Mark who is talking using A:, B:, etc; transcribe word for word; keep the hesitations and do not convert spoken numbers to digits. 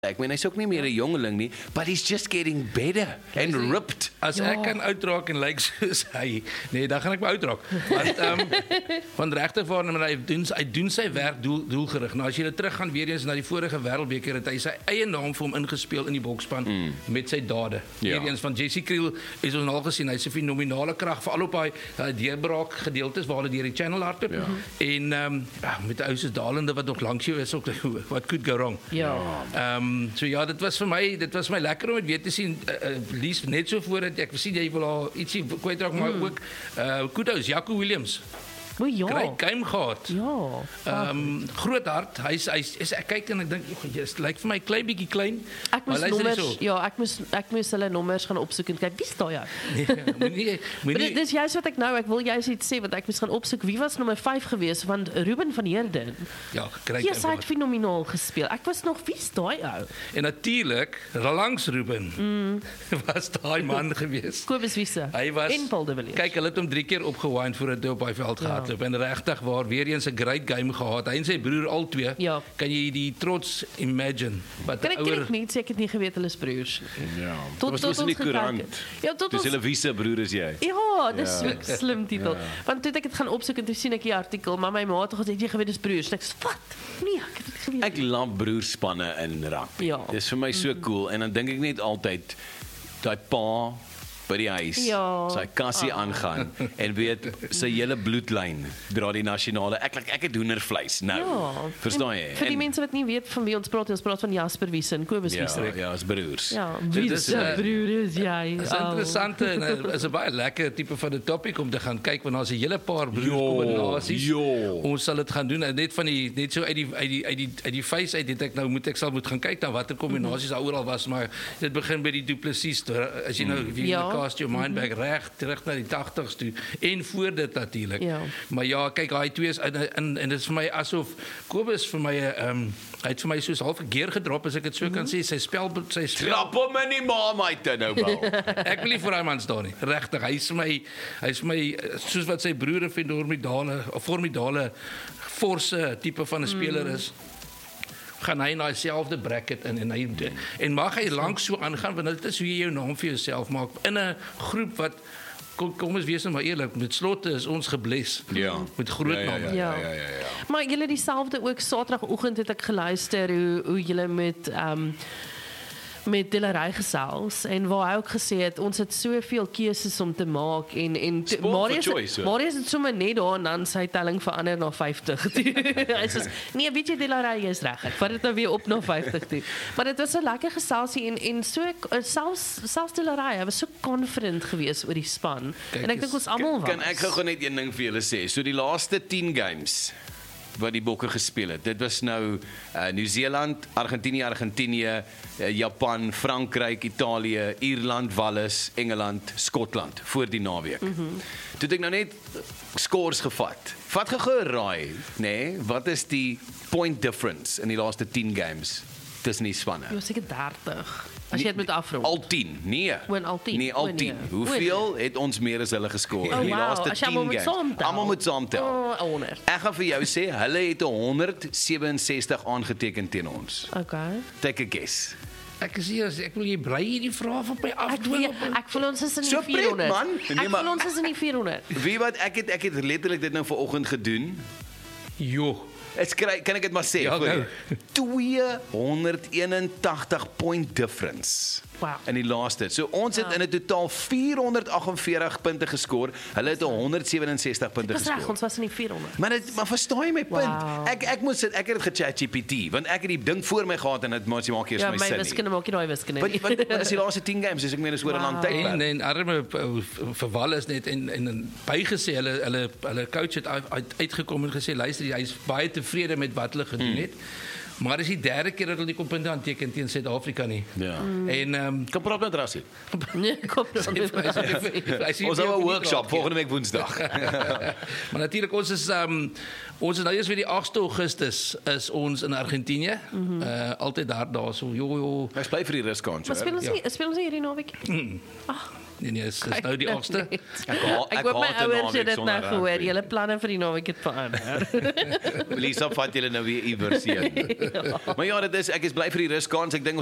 A: Ek meen, hy's ook nie meer 'n jongeling nie, but he's just getting better and ripped.
B: As ja. ek kan uitraak en lyk soos hy, nee, dan gaan ek my uitraak. Want um, van regtig waar, maar hy doen hy doen sy werk doel, doelgerig. Nou as jy terug gaan weer eens na die vorige wêreldbeker, het hy sy eie naam vir hom ingespeel in die bokspan mm. met sy dade. Ja. Weer eens van Jesse Kriel is ons al gesien, hy's 'n fenominale krag veral op hy deurbraak gedeeltes waar hulle deur die channel hardloop. Ja. En um, ja, met die ou se dalende wat nog langs jou is, ook what could go wrong.
C: Ja.
B: Um, so ja, dit was vir my, dit was my lekker om dit weer te sien, uh, uh, liefst net so voordat ek sien jy wil al ietsie kwytraak, maar mm. ook uh, kudos, Jaco Williams.
C: O ja.
B: Great game gehad.
C: Ja.
B: Ehm um, groot hart. Hy's hy's is ek kyk en ek dink jy's lyk vir my klein bietjie klein.
C: Ek moes nommers, so. ja, ek moes ek moes hulle nommers gaan opsoek en kyk wie staan jy.
B: Nee, moenie moenie.
C: Dis juist wat ek nou, ek wil juist iets sê want ek moes gaan opsoek wie was nommer vyf gewees want Ruben van Heerden.
B: Ja, great.
C: Hy het fenomenaal gespeel. Ek was nog wie staan jy ou.
B: En natuurlik, langs Ruben. Mm. was daai man gewees.
C: Kobus Wiese.
B: Hy was
C: in Paul de Villiers.
B: Kyk, hulle het hom drie keer opgewind voordat hy op hy veld gehad het. Ja. En regtig waar weer eens 'n great game gehad. Hy en sy broer al twee.
C: Ja.
B: Kan jy die trots imagine? Wat
C: kan ek ouwer... kan ek nie sê ek het nie geweet hulle is broers.
A: Ja. Tot tot ons gekyk. Ja, tot ons. Dis hulle wiese broer is jy.
C: Ja, dis so ja. slim titel. Ja. Want toe ek dit gaan opsoek en toe sien ek die artikel, maar my ma het gesê jy geweet dis broers. Ek sê wat? Nee, ek het dit geweet.
A: Ek love broerspanne in rugby. Ja. Dis vir my so cool en dan dink ek net altyd daai pa by die huis, ja. sy kassie ah. aangaan en weet sy hele bloedlyn dra die nasionale, ek ek het hoendervleis nou, ja. verstaan jy?
C: Vir die en, mense wat nie weet van wie ons praat, ons praat van Jasper Wiese en Kobus
A: ja,
C: Wiese.
A: Ja, as broers.
C: Ja, Wiese uh, broer is jy.
B: Dit is interessant en is 'n baie lekker tipe van 'n topic om te gaan kyk want daar's 'n hele paar broerskombinasies. Ons sal dit gaan doen net van die net so uit die uit die uit die uit die face uit het ek nou moet ek sal moet gaan kyk dan watter kombinasies daar oral was, maar dit begin by die Du Plessis as jy nou wie ja. cast your mind back reg terug na die tagtigs toe en voor dit natuurlik. Ja. Maar ja, kyk daai twee is in en, en dit is vir my asof Kobus vir my 'n um, hy het vir my soos half 'n keer gedrop as ek dit so mm-hmm. kan sê, sy spel sy spel
A: trap hom in die maam uit nou bal.
B: Ek wil nie vir daai man staan nie. Regtig, hy's vir my hy's vir my soos wat sy broer en formidale of formidale forse tipe van 'n speler is. Mm. gaan hy na dieselfde bracket in en hy en mag hy lank so aangaan want dit is hoe jy jou naam vir jouself maak in 'n groep wat kom, kom ons wees nou maar eerlik met Slotte is ons gebless
A: ja.
B: met groot
A: ja, ja,
B: name.
A: Ja, ja, ja, ja, ja.
C: Maar julle dieselfde ook Saterdagoggend het ek geluister hoe hoe julle met ehm um, met Dillery gesels en waar hy ook gesê het ons het soveel keuses om te maak en en Marius Marius het sommer net daar en dan sy telling verander na vyftig. Hy sê nee, weet jy Dillery is reg. Ek vat dit nou weer op na vyftig toe. Maar dit was 'n lekker geselsie en en so selfs selfs Dillery, hy was so confident geweest oor die span. Kijk, en ek dink ons almal was.
A: Kan ek gou net een ding vir julle sê? So die laaste tien games wat die Bokke gespeel het. Dit was nou uh, Nieu-Seeland, Argentinië, Argentinië, uh, Japan, Frankryk, Italië, Ierland, Wallis, Engeland, Skotland voor die naweek. Mm-hmm. Toe het ek nou net scores gevat. Vat gou raai, nê? Nee, wat is die point difference in die laaste tien games tussen die spanne?
C: Jy was seker dertig. As jy dit moet afrond.
A: Al tien, nee.
C: Oor al tien.
A: Nee, al tien. Nee. Hoeveel het ons meer as hulle geskor
C: oh,
A: in die
C: wow.
A: laaste tien games? Almal moet saamtel.
C: Oh, honderd.
A: Ek gaan vir jou sê, hulle het honderd sewenses-sestig aangeteken teen ons.
C: Okay.
A: Take a guess.
B: Ek sê as ek wil jy brei hierdie vrae van my af.
C: Ek, weet, ek voel ons is in die so vierhonderd. Man. Nee, ek voel ons is in die vierhonderd.
A: Wie wat ek het ek het letterlik dit nou vanoggend gedoen.
B: Jo.
A: Ek kry kan ek dit maar sê
B: ja,
A: vir tweehonderdeenentagtig point difference.
C: Wow.
A: In die laaste. So ons het wow. in 'n totaal vierhonderdagtenveertig punte geskor. Hulle het honderd sewenses-sestig punte geskor.
C: Dis reg, ons was in die vierhonderd.
A: Maar dit maar verstaan jy my punt?
C: Wow.
A: Ek ek moet sit ek het dit ge-chat G P T want ek het die ding voor my gehad en dit maak jy maak eers
C: ja,
A: my sin.
C: Ja, my wiskunde maak nie daai wiskunde
A: nie. Want want dis die laaste tien games, dis ek meen is oor 'n wow. lang tyd.
B: En en arme vir Wallis net en en bygesê hulle hulle hulle coach het uit, uitgekom en gesê luister jy is baie tevrede met wat hulle gedoen het. Hmm. Maar dis die derde keer dat hulle die kom punte aanteken teen Suid-Afrika nie.
A: Ja.
B: Mm. En ehm um,
A: kom praat met Rassie.
C: Nee, kom praat met
A: Rassie. Ons het 'n workshop volgende week Woensdag.
B: Maar natuurlik ons is ehm um, ons is nou eers weer die agste Augustus is ons in Argentinië. Mm -hmm. uh, altyd daar daar so jo jo.
A: Ons bly vir die ruskans.
C: Maar speel ons nie, ja. speel ons hierdie naweek.
B: Ag. Nee nee, is, is nou die agste.
C: Ek ek hoop my ouers het dit nou gehoor. Julle planne vir die naweek het verander.
A: Lisa vat julle nou weer iewers heen. Maar ja, dit is ek is bly vir die ruskans. Ek dink